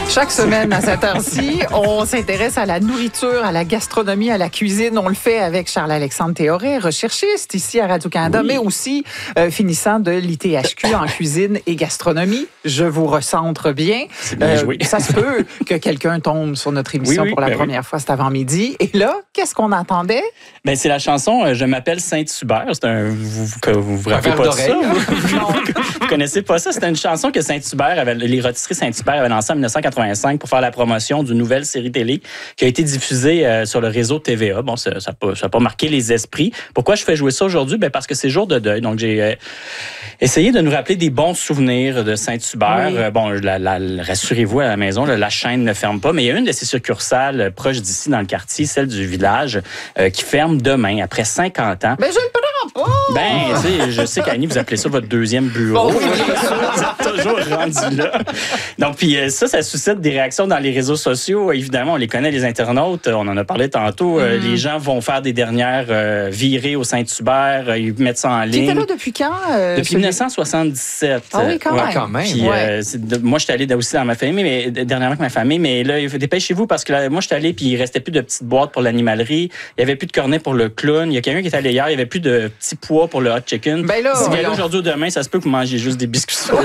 Chaque semaine à cette heure-ci, on s'intéresse à la nourriture, à la gastronomie, à la cuisine. On le fait avec Charles-Alexandre Théoret, recherchiste ici à Radio-Canada, mais aussi finissant de l'ITHQ en cuisine et gastronomie. Je vous recentre bien. C'est bien joué. Ça se peut que quelqu'un tombe sur notre émission pour la première fois cet avant-midi. Et là, qu'est-ce qu'on entendait? Ben, c'est la chanson « Je m'appelle Saint-Hubert ». Vous vous rappelez pas de ça? Vous connaissez pas ça? C'était une chanson que Saint-Hubert, les rôtisseries Saint-Hubert avaient lancée en 1985 pour faire la promotion d'une nouvelle série télé qui a été diffusée sur le réseau TVA. Bon, ça n'a pas marqué les esprits. Pourquoi je fais jouer ça aujourd'hui? Ben, parce que c'est jour de deuil. Donc, j'ai essayé de nous rappeler des bons souvenirs de Saint-Hubert. Oui. Bon, rassurez-vous à la maison, la chaîne ne ferme pas, mais il y a une de ces succursales proches d'ici dans le quartier, celle du village, qui ferme demain, après 50 ans. Mais je le prends pas! Ben, tu sais, je sais qu'Annie, vous appelez ça votre deuxième bureau. Bon, oui, vous êtes toujours rendu là. Donc, puis ça suscite des réactions dans les réseaux sociaux. Évidemment, on les connaît, les internautes. On en a parlé tantôt. Les gens vont faire des dernières virées au Saint-Hubert. Ils mettent ça en ligne. Qui était là depuis quand? Depuis 1977. Ah oui, quand même. Quand même. Puis, moi, j'étais allé aussi dans ma famille, mais dernièrement avec ma famille. Mais là, dépêchez-vous parce que là, moi, j'étais allé puis il restait plus de petites boîtes pour l'animalerie. Il y avait plus de cornets pour le clown. Il y a quelqu'un qui est allé hier. Il y avait plus de petits pois pour le hot chicken. Ben là, si vous allez aujourd'hui ou demain, ça se peut que vous mangez juste des biscuits soda.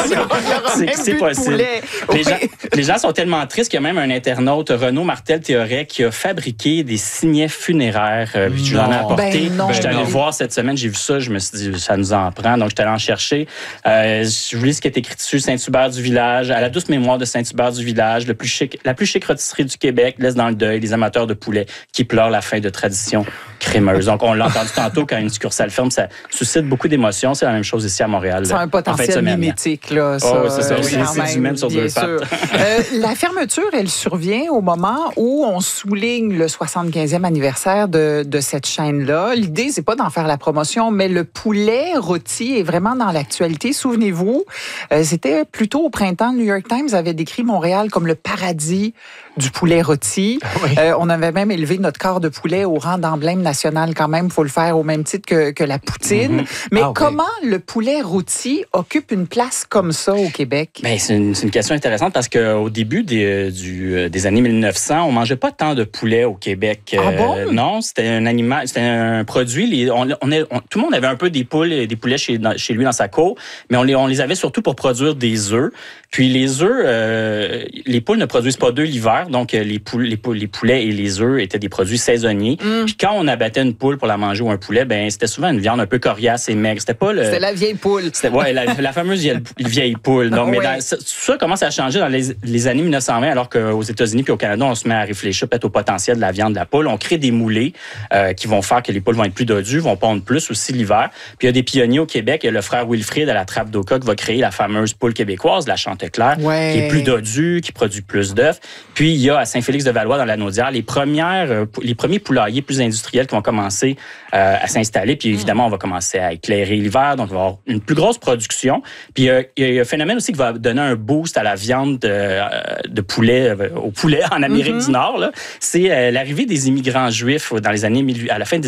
C'est possible. Les gens sont tellement tristes qu'il y a même un internaute, Renaud Martel Théoret, qui a fabriqué des signets funéraires. Puis je l'en ai apporté. Je suis allé le voir cette semaine. J'ai vu ça. Je me suis dit, ça nous en prend. Donc, je suis allé en chercher. Je vous lis ce qui est écrit dessus. Saint-Hubert du village, à la douce mémoire de Saint-Hubert du village, la plus chic rôtisserie du Québec, laisse dans le deuil les amateurs de poulet qui pleurent la fin de tradition crémeuse. Donc, on l'a entendu tantôt quand une succursale ferme, ça suscite beaucoup d'émotions. C'est la même chose ici à Montréal. C'est un potentiel mimétique, là. Ça, c'est ça. C'est du même sur deux pattes. La fermeture, elle survient au moment où on souligne le 75e anniversaire de cette chaîne-là. L'idée, c'est pas d'en faire la promotion, mais le poulet rôti est vraiment dans l'actualité. Souvenez-vous, c'était plutôt au printemps, le New York Times avait décrit Montréal comme le paradis du poulet rôti. Oui. On avait même élevé notre corps de poulet au rang d'emblème national quand même. Il faut le faire au même titre que la poutine. Mais comment le poulet rôti occupe une place comme ça au Québec? Bien, c'est une question intéressante parce qu'au début des années 1900, on mangeait pas tant de poulet au Québec. Ah bon? Non, c'était un produit. Tout le monde avait un peu des poulets chez lui dans sa cour, mais on les avait surtout pour produire des œufs. Puis les œufs, les poules ne produisent pas d'œufs l'hiver, donc les poulets et les œufs étaient des produits saisonniers. Puis quand on abattait une poule pour la manger ou un poulet, ben c'était souvent une viande un peu coriace et maigre. C'était la vieille poule. C'était la fameuse vieille poule. Donc, mais ça commence à changer dans les années 1920, alors qu'aux États-Unis puis au Canada, on se met à réfléchir peut-être au potentiel de la viande de la poule. On crée des moulées qui vont faire que les poules vont être plus dodues, vont pondre plus aussi l'hiver. Puis il y a des pionniers au Québec. Il y a le frère Wilfrid à la Trappe d'Oka qui va créer la fameuse poule québécoise, la Chanteclair, qui est plus dodue, qui produit plus d'œufs. Puis il y a à Saint-Félix-de-Valois, dans la Naudière, les premiers poulaillers plus industriels qui vont commencer à s'installer. Puis évidemment, on va commencer à éclairer l'hiver, donc il va y avoir une plus grosse production. Puis il y a un phénomène aussi qui va donner un boost à la viande de poulet, au poulet en Amérique du Nord. C'est l'arrivée des immigrants juifs à la fin des